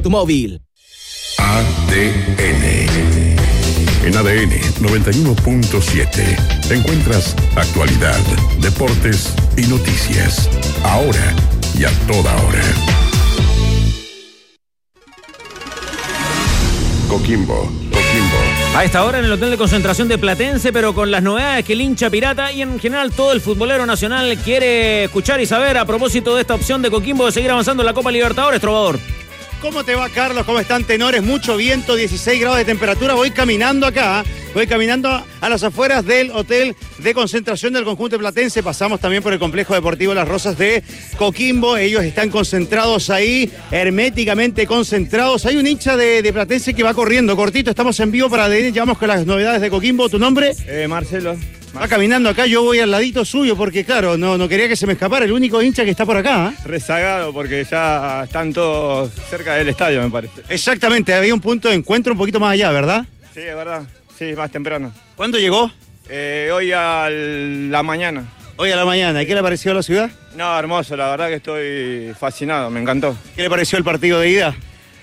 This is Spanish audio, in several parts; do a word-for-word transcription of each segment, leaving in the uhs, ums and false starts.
Tu móvil. A D N. En A D N noventa y uno punto siete encuentras actualidad, deportes y noticias. Ahora y a toda hora. Coquimbo, Coquimbo. A esta hora en el hotel de concentración de Platense, pero con las novedades que el hincha pirata y en general todo el futbolero nacional quiere escuchar y saber a propósito de esta opción de Coquimbo de seguir avanzando en la Copa Libertadores, Trovador. ¿Cómo te va, Carlos? ¿Cómo están, tenores? Mucho viento, dieciséis grados de temperatura. Voy caminando acá, voy caminando a las afueras del hotel de concentración del conjunto platense. Pasamos también por el complejo deportivo Las Rosas de Coquimbo. Ellos están concentrados ahí, herméticamente concentrados. Hay un hincha de, de Platense que va corriendo, cortito. Estamos en vivo para A D N. Llevamos con las novedades de Coquimbo. ¿Tu nombre? Eh, Marcelo. Va caminando acá, yo voy al ladito suyo porque, claro, no, no quería que se me escapara. El único hincha que está por acá. ¿eh? Rezagado porque ya están todos cerca del estadio, me parece. Exactamente, había un punto de encuentro un poquito más allá, ¿verdad? Sí, es verdad. Sí, más temprano. ¿Cuándo llegó? Eh, hoy a la mañana. Hoy a la mañana. ¿Y qué le pareció a la ciudad? No, hermoso, la verdad que estoy fascinado, me encantó. ¿Qué le pareció el partido de ida?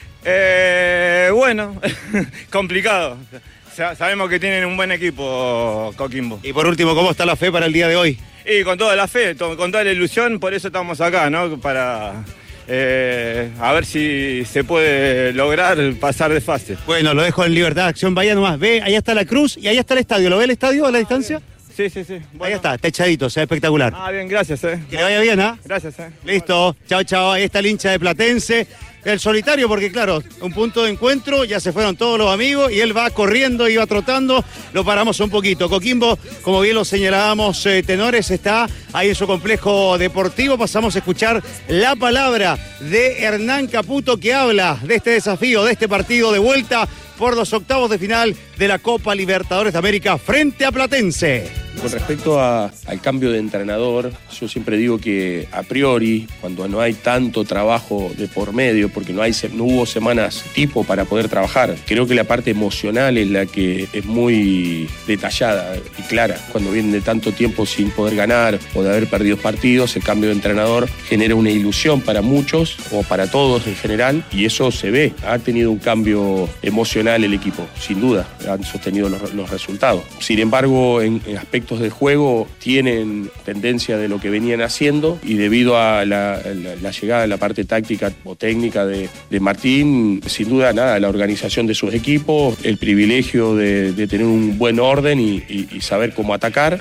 Eh, bueno, complicado. Sabemos que tienen un buen equipo, Coquimbo. Y por último, ¿cómo está la fe para el día de hoy? Y con toda la fe, con toda la ilusión, por eso estamos acá, ¿no? Para eh, a ver si se puede lograr pasar de fase. Bueno, lo dejo en libertad de acción. Vaya nomás, ve, allá está la cruz y allá está el estadio. ¿Lo ve el estadio a la distancia? Sí, sí, sí. Bueno. Ahí está, está echadito, sea espectacular. Ah, bien, gracias, eh. Que le vaya bien, ¿ah? ¿eh? Gracias, eh. Listo, chao, chao. Ahí está el hincha de Platense. El solitario, porque claro, un punto de encuentro, ya se fueron todos los amigos y él va corriendo y va trotando, lo paramos un poquito. Coquimbo, como bien lo señalábamos, eh, tenores, está ahí en su complejo deportivo. Pasamos a escuchar la palabra de Hernán Caputo, que habla de este desafío, de este partido de vuelta por los octavos de final de la Copa Libertadores de América frente a Platense. Con respecto a, al cambio de entrenador, yo siempre digo que a priori, cuando no hay tanto trabajo de por medio, porque no, hay, no hubo semanas tipo para poder trabajar, creo que la parte emocional es la que es muy detallada y clara. Cuando vienen de tanto tiempo sin poder ganar o de haber perdido partidos, el cambio de entrenador genera una ilusión para muchos o para todos en general, y eso se ve. Ha tenido un cambio emocional el equipo, sin duda, han sostenido los, los resultados. Sin embargo, en, en aspectos de juego tienen tendencia de lo que venían haciendo, y debido a la, la, la llegada de la parte táctica o técnica de, de Martín, sin duda nada, la organización de sus equipos, el privilegio de, de tener un buen orden y, y, y saber cómo atacar.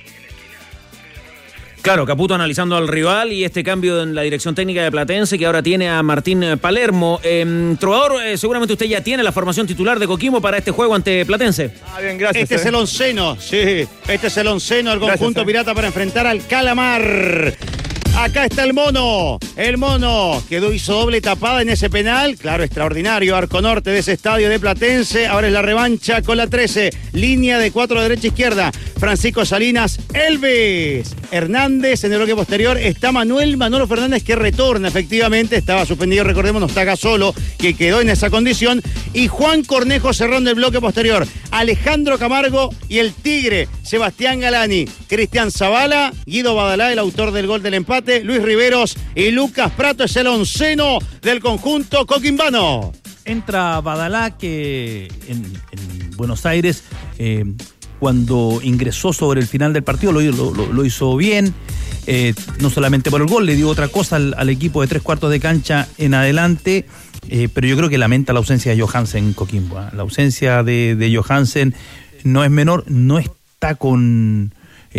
Claro, Caputo analizando al rival y este cambio en la dirección técnica de Platense, que ahora tiene a Martín Palermo. Eh, Trovador, eh, seguramente usted ya tiene la formación titular de Coquimbo para este juego ante Platense. Ah, bien, gracias. Este eh. es el onceno, sí. Este es el onceno del conjunto gracias, pirata eh. para enfrentar al Calamar. Acá está el mono, el mono que hizo doble tapada en ese penal, claro, extraordinario, arco norte de ese estadio de Platense. Ahora es la revancha con la trece, línea de cuatro derecha-izquierda, Francisco Salinas, Elvis Hernández. En el bloque posterior está Manuel Manolo Fernández, que retorna efectivamente, estaba suspendido, recordemos, no está acá solo, que quedó en esa condición, y Juan Cornejo cerrando el bloque posterior, Alejandro Camargo y el Tigre, Sebastián Galani, Cristian Zavala, Guido Badalá, el autor del gol del empate, Luis Riveros y Lucas Prato. Es el onceno del conjunto coquimbano. Entra Badalá, que en, en Buenos Aires, eh, cuando ingresó sobre el final del partido, lo, lo, lo hizo bien, eh, no solamente por el gol, le dio otra cosa al, al equipo de tres cuartos de cancha en adelante, eh, pero yo creo que lamenta la ausencia de Johansen en Coquimbo. ¿eh? La ausencia de, de Johansen no es menor, no está con...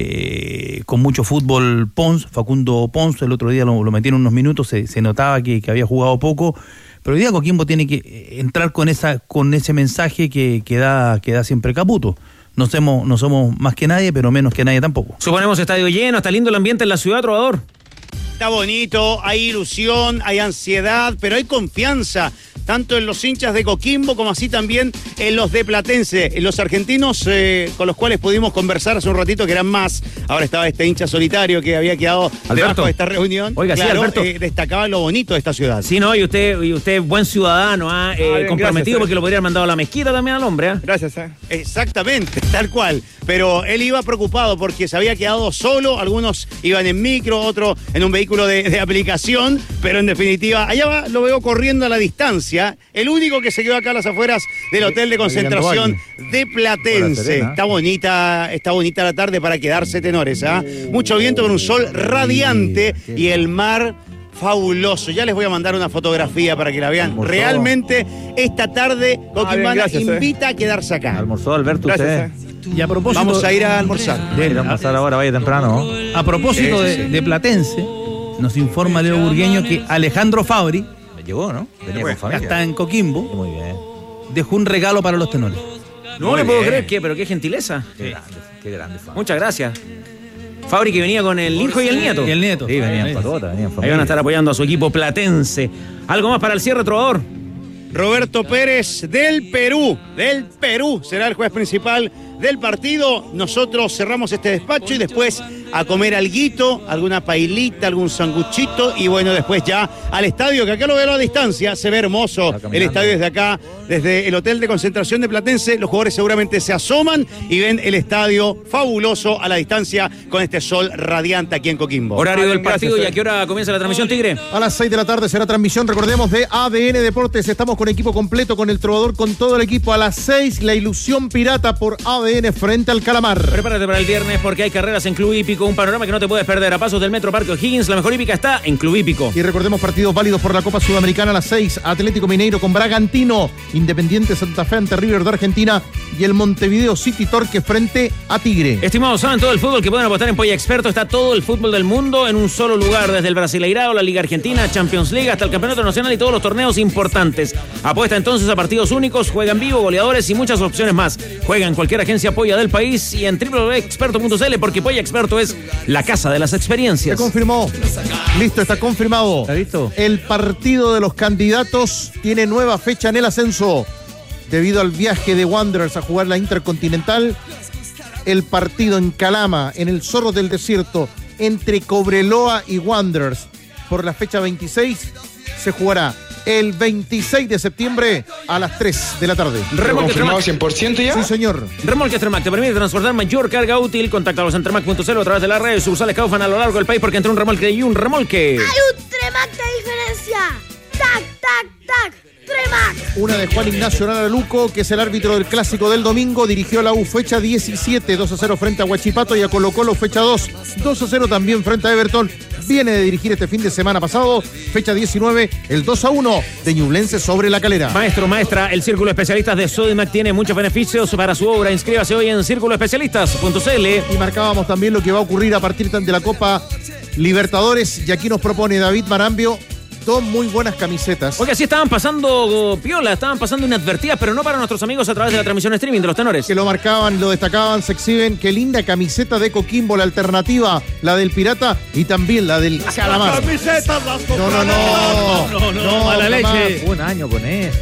Eh, con mucho fútbol Pons, Facundo Pons, el otro día lo, lo metieron unos minutos, se, se notaba que, que había jugado poco, pero hoy día Coquimbo tiene que entrar con esa con ese mensaje que, que, da, que da siempre Caputo. No somos, no somos más que nadie, pero menos que nadie tampoco. Suponemos estadio lleno, está lindo el ambiente en la ciudad, Trovador. Está bonito, hay ilusión, hay ansiedad, pero hay confianza, tanto en los hinchas de Coquimbo como así también en los de Platense, en los argentinos eh, con los cuales pudimos conversar hace un ratito, que eran más. Ahora estaba este hincha solitario que había quedado Alberto. debajo de esta reunión. Oiga, claro, sí, Alberto. Eh, destacaba lo bonito de esta ciudad. Sí, no, y usted, y usted buen ciudadano, ¿ah? eh, ah, bien, comprometido, gracias, porque lo podría haber mandado a la mezquita también al hombre. ¿eh? Gracias. Eh. Exactamente, tal cual. Pero él iba preocupado porque se había quedado solo, algunos iban en micro, otros en un vehículo de, de aplicación, pero en definitiva, allá va, lo veo corriendo a la distancia. distancia. El único que se quedó acá a las afueras del hotel de concentración de Platense. Está bonita, está bonita la tarde para quedarse, tenores, ¿ah? ¿eh? Mucho viento con un sol radiante y el mar fabuloso. Ya les voy a mandar una fotografía para que la vean. Realmente esta tarde Coquimbana ah, invita eh. a quedarse acá. Almorzó Alberto usted. Y a propósito, vamos a ir a almorzar. De, de almorzar ahora, vaya temprano. A propósito sí, sí, sí. De, de Platense, nos informa Leo Burgueño que Alejandro Fabri llegó, ¿no? Venía bueno, con familia. Está en Coquimbo. Muy bien. Dejó un regalo para los tenores. No le puedo creer, ¿qué? Pero qué gentileza. Qué grande, qué grande. Fabri. Muchas gracias. Fabri que venía con el hijo y el nieto. Y el nieto. Sí, venían patota, venían familia. Ahí van a estar apoyando a su equipo platense. ¿Algo más para el cierre, trovador? Roberto Pérez del Perú, del Perú, será el juez principal del partido. Nosotros cerramos este despacho y después a comer alguito, alguna pailita, algún sanguchito y bueno, después ya al estadio, que acá lo veo a la distancia, se ve hermoso el estadio desde acá, desde el hotel de concentración de Platense. Los jugadores seguramente se asoman y ven el estadio fabuloso a la distancia con este sol radiante aquí en Coquimbo. Horario del partido y a qué hora comienza la transmisión, Tigre. A las seis de la tarde será transmisión, recordemos, de A D N Deportes. Estamos con equipo completo, con el trovador, con todo el equipo. A las seis, la ilusión pirata por A D N frente al Calamar. Prepárate para el viernes porque hay carreras en Club Hípico, un panorama que no te puedes perder. A pasos del Metro Parque O'Higgins, la mejor hípica está en Club Hípico. Y recordemos partidos válidos por la Copa Sudamericana a las seis. Atlético Mineiro con Bragantino, Independiente Santa Fe ante River de Argentina y el Montevideo City Torque frente a Tigre. Estimados, saben todo el fútbol que pueden apostar en Polla Experto. Está todo el fútbol del mundo en un solo lugar, desde el Brasileirao, la Liga Argentina, Champions League hasta el Campeonato Nacional y todos los torneos importantes. Apuesta entonces a partidos únicos, juega en vivo, goleadores y muchas opciones más. Juega en cualquier agencia Polla del país y en doble u doble u doble punto experto punto c l porque Polla Experto es la casa de las experiencias. Se confirmó. Listo, está confirmado. ¿Está visto? El partido de los candidatos tiene nueva fecha en el ascenso. Debido al viaje de Wanderers a jugar la Intercontinental, el partido en Calama, en el Zorro del Desierto, entre Cobreloa y Wanderers, por la fecha veintiséis, se jugará el veintiséis de septiembre a las tres de la tarde. ¿Confirmado cien por ciento ya? Sí, señor. Remolque Tremac te permite transportar mayor carga útil. Contáctalos en tremac punto c l a través de las redes sucursales Kaufman a lo largo del país, porque entre un remolque y un remolque hay un Tremac de diferencia. ¡Tac, tac, tac! Tremac. Una de Juan Ignacio Naraluco, que es el árbitro del clásico del domingo, dirigió a la U fecha diecisiete, dos a cero frente a Huachipato, y a Colo Colo fecha dos, dos a cero también frente a Everton. Viene de dirigir este fin de semana pasado, fecha diecinueve, el dos a uno de Ñublense sobre La Calera. Maestro, maestra, el Círculo de Especialistas de Sodimac tiene muchos beneficios para su obra. Inscríbase hoy en círculo especialistas punto c l. Y marcábamos también lo que va a ocurrir a partir de la Copa Libertadores, y aquí nos propone David Marambio dos muy buenas camisetas. Porque así estaban pasando piola, estaban pasando inadvertidas, pero no para nuestros amigos a través de la transmisión streaming de los tenores. Que lo marcaban, lo destacaban, se exhiben. Qué linda camiseta de Coquimbo, la alternativa, la del Pirata y también la del Calamar. Camisetas las no, no, no, no, no, no, no, mala leche. Un año con eso.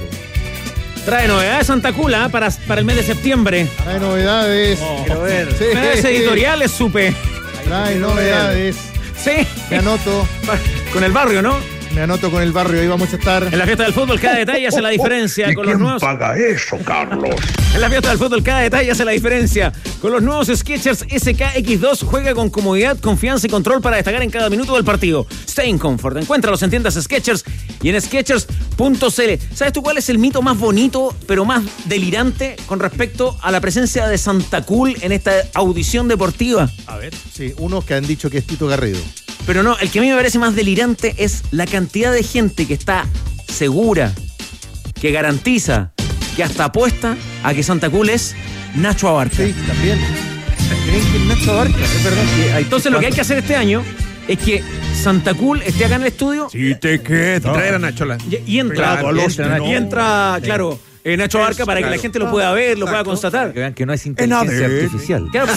Trae novedades Santa Cula para, para el mes de septiembre. Trae novedades. Oh, quiero ver. Sí. Novedades editoriales, supe. Trae novedades. Sí. Me anoto. Con el barrio, ¿no? Me anoto con el barrio, ahí vamos a estar. En la fiesta del fútbol cada detalle hace la diferencia. ¿Y con quién los nuevos... paga eso, Carlos? En la fiesta del fútbol cada detalle hace la diferencia. Con los nuevos Skechers S K X dos juega con comodidad, confianza y control para destacar en cada minuto del partido. Stay in comfort. Encuéntralos en tiendas Skechers y en skechers punto c l. ¿Sabes tú cuál es el mito más bonito, pero más delirante con respecto a la presencia de Santa Cool en esta audición deportiva? A ver. Sí, unos que han dicho que es Tito Garrido. Pero no, el que a mí me parece más delirante es la cantidad de gente que está segura, que garantiza, que hasta apuesta a que Santa Cool es Nacho Abarca. Sí, también. ¿Creen que es Nacho Abarca? Es verdad. Entonces lo que hay que hacer este año es que Santa Cool esté acá en el estudio. Si te queda. Y traer a Nacho. Y, y entra, claro, y entra, entra, y entra claro, eh, Nacho Abarca para que la gente lo pueda ver, lo pueda constatar. Que vean que no es inteligencia artificial. Claro,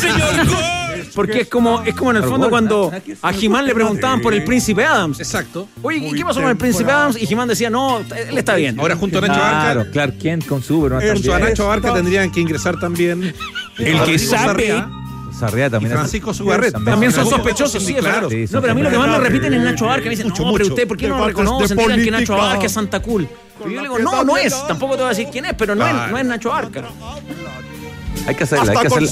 porque es como, es como en el fondo cuando a Jimán le preguntaban por el Príncipe Adams. Exacto. Oye, ¿y qué pasó con el Príncipe Adams? Y Jimán decía, no, él está bien. Ahora junto a Nacho Abarca. Claro, Clark Kent con Superman. Junto a Nacho Abarca tendrían que ingresar también el que sabe. Sarriá también. Y Francisco Sugarret. También son sospechosos, sí, claro. Sí, no, pero a mí lo que más me repiten es Nacho Abarca. Me dicen, no, pero usted, ¿por qué no lo reconocen? Digan que Nacho Abarca es Santa Cool. Y yo le digo, no, no es. Tampoco te voy a decir quién es, pero no es, no es Nacho Abarca. Hay que hacerla, hay que hacerla.